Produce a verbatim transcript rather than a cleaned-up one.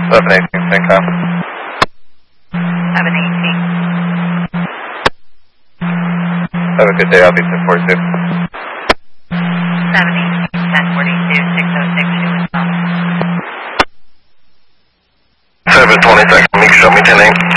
eleven eighteen, same com. eleven eighteen. Have a good day, I'll be ten forty-two. seven eighteen, ten forty-two, six oh six, two is phone. seven twenty-second, make show me ten eight.